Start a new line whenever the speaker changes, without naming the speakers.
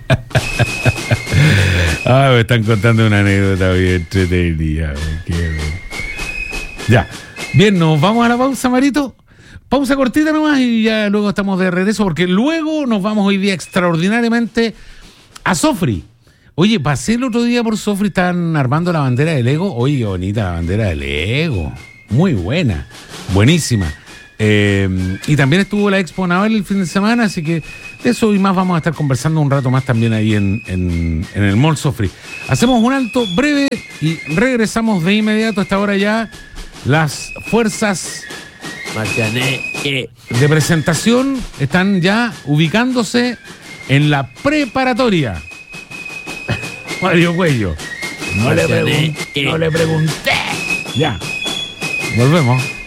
Me están contando una anécdota bien entretenida. Ya. Bien, nos vamos a la pausa, Marito. Pausa cortita nomás y ya luego estamos de regreso porque luego nos vamos hoy día extraordinariamente a Sofri. Oye, pasé el otro día por Sofri, están armando la bandera del Lego. Oye, qué bonita la bandera del Lego. Muy buena, buenísima. Y también estuvo la Expo Naval el fin de semana, así que de eso y más vamos a estar conversando un rato más también ahí en el Mall Sofri. Hacemos un alto breve y regresamos de inmediato. A esta hora ya las fuerzas de presentación están ya ubicándose en la preparatoria. Mario Cuello. No le pregunté. Ya. Volvemos.